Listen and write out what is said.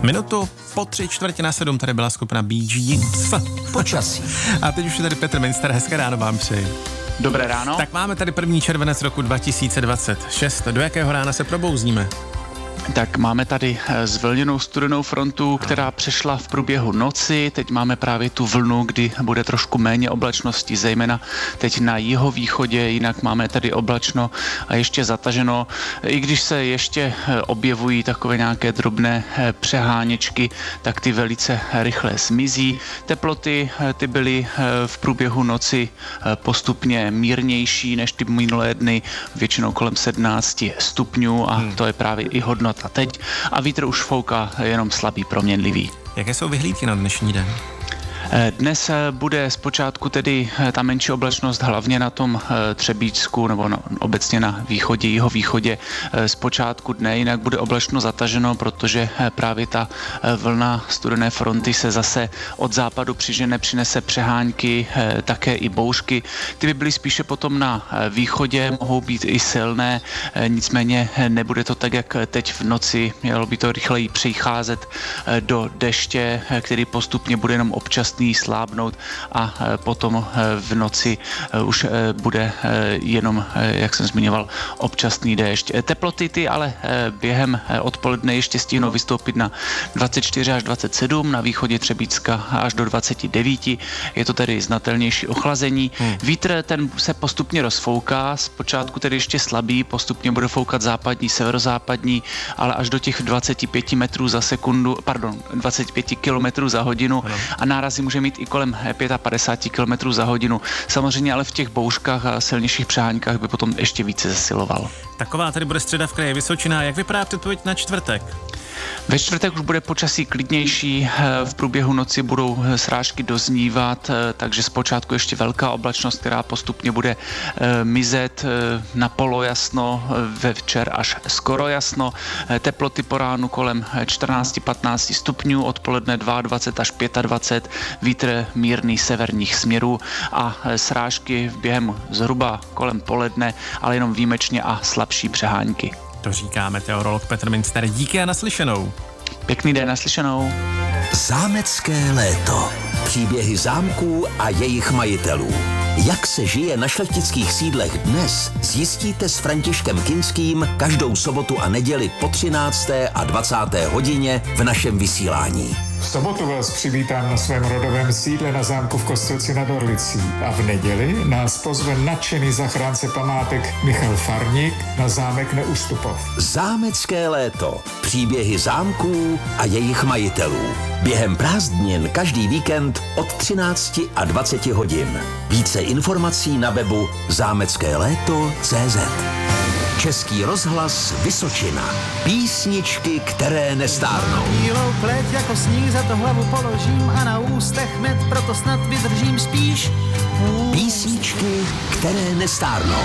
Minutu po 6:45 tady byla skupina Bee Gees. Počasí. A teď už je tady Petr Minster, hezké ráno vám přeji. Dobré ráno. Tak máme tady 1. červenec roku 2026. Do jakého rána se probouzíme? Tak máme tady zvlněnou studenou frontu, která přešla v průběhu noci. Teď máme právě tu vlnu, kdy bude trošku méně oblačnosti, zejména teď na jihovýchodě, jinak máme tady oblačno a ještě zataženo. I když se ještě objevují takové nějaké drobné přeháněčky, tak ty velice rychle zmizí. Teploty ty byly v průběhu noci postupně mírnější než ty minulé dny, většinou kolem 17 stupňů a to je právě i hodnota teď a vítr už fouká jenom slabý, proměnlivý. Jaké jsou vyhlídky na dnešní den? Dnes bude zpočátku tedy ta menší oblačnost hlavně na tom Třebíčsku nebo obecně na východě, jihovýchodě zpočátku dne, jinak bude oblačno zataženo, protože právě ta vlna studené fronty se zase od západu přinese přehánky, také i bouřky. Ty by byly spíše potom na východě, mohou být i silné, nicméně nebude to tak, jak teď v noci, mělo by to rychleji přecházet do deště, který postupně bude jenom občasný, slábnout a potom v noci už bude jenom, jak jsem zmiňoval, občasný déšť. Teploty ty ale během odpoledne ještě stihnou vystoupit na 24 až 27, na východě Třebíčska až do 29. Je to tedy znatelnější ochlazení. Vítr ten se postupně rozfouká, zpočátku tedy ještě slabý, postupně bude foukat západní, severozápadní, ale až do těch 25 metrů za sekundu, 25 km za hodinu a nárazy může mít i kolem 55 km za hodinu. Samozřejmě ale v těch bouřkách a silnějších přeháňkách by potom ještě více zesiloval. Taková tady bude středa v kraji Vysočina. Jak vypadá předpověď na čtvrtek? Ve čtvrtek už bude počasí klidnější, v průběhu noci budou srážky doznívat, takže zpočátku ještě velká oblačnost, která postupně bude mizet na polojasno, ve večer až skoro jasno. Teploty po ránu kolem 14-15 stupňů, odpoledne 22 až 25, vítr mírný severních směrů a srážky během zhruba kolem poledne, ale jenom výjimečně a slabší přehánky. To říká meteorolog Petr Minster. Díky a naslyšenou. Pěkný den, naslyšenou. Zámecké léto. Příběhy zámků a jejich majitelů. Jak se žije na šlechtických sídlech dnes, zjistíte s Františkem Kinským každou sobotu a neděli po 13. a 20. hodině v našem vysílání. V sobotu vás přivítám na svém rodovém sídle na zámku v Kostelci nad Orlicí a v neděli nás pozve nadšený zachránce památek Michal Farník na zámek Neustupov. Zámecké léto. Příběhy zámků a jejich majitelů. Během prázdnin každý víkend od 13 a 20 hodin. Více informací na webu zámeckéléto.cz. Český rozhlas Vysočina. Písničky, které nestárnou. Bílou pleť jako sníh, za to hlavu položím a na ústech med, proto snad vydržím spíš. Písničky, které nestárnou.